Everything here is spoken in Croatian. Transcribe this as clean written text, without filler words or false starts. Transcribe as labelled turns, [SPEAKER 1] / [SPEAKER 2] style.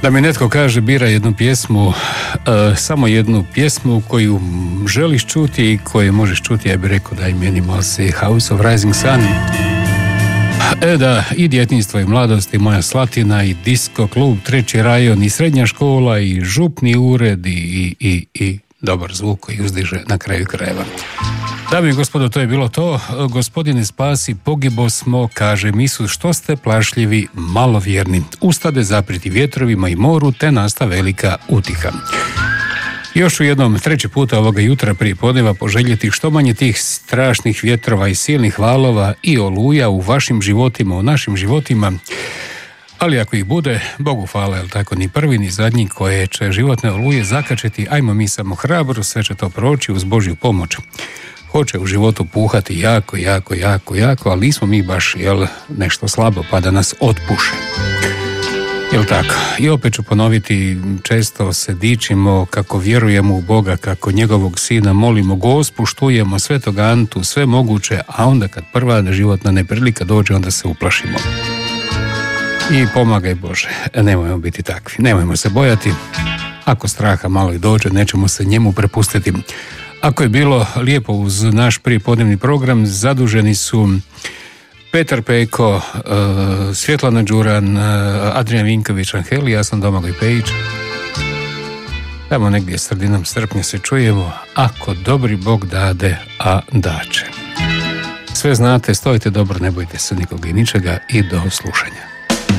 [SPEAKER 1] Da mi netko kaže bira jednu pjesmu, samo jednu pjesmu koju želiš čuti i koju možeš čuti, ja bih rekao da je Animals i House of Rising Sun. Da, i djetinjstvo i mladost i Moja Slatina i Disko klub, Treći rajon i srednja škola i župni ured i dobar zvuk koji uzdiže na kraju krajeva. Dame i gospodo, to je bilo to. Gospodine spasi, pogibo smo, kaže Isus, što ste plašljivi, malovjerni. Ustade zapriti vjetrovima i moru, te nasta velika utiha. Još u jednom, treći puta ovoga jutra prije podneva poželjeti što manje tih strašnih vjetrova i silnih valova i oluja u vašim životima, u našim životima. Ali ako ih bude, Bogu hvala, jel tako, ni prvi ni zadnji koje će životne oluje zakačiti, ajmo mi samo hrabro, sve će to proći uz Božju pomoć. Hoće u životu puhati jako, ali nismo mi baš, nešto slabo pa da nas otpuše. Jel tako? I opet ću ponoviti, često se dičimo kako vjerujemo u Boga, kako njegovog sina molimo, Gospu, štujemo Svetog Antu, sve moguće, a onda kad prva životna neprilika dođe, onda se uplašimo. I pomagaj Bože, nemojmo biti takvi, nemojmo se bojati. Ako straha malo i dođe, nećemo se njemu prepustiti. Ako je bilo lijepo uz naš prijepodnevni program, zaduženi su Petar Peko, Svjetlana Đuran, Adrian Vinković, Angeli, ja sam Domagoj Pejić. Tamo negdje sredinom srpnja se čujemo, ako dobri Bog dade, a daće. Sve znate, stojite dobro, ne bojte se nikoga i ničega i do slušanja.